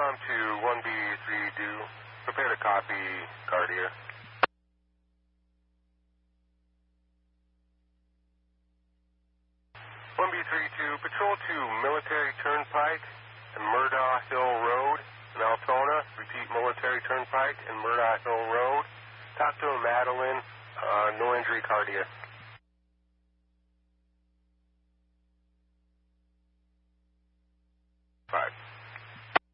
intercom to 1B3 due. Prepare to copy, Cartier. 1B32, patrol to Military Turnpike and Murdaugh Hill Road in Altona. Repeat, Military Turnpike and Murdaugh Hill Road. Talk to Madeline, no injury, Cartier.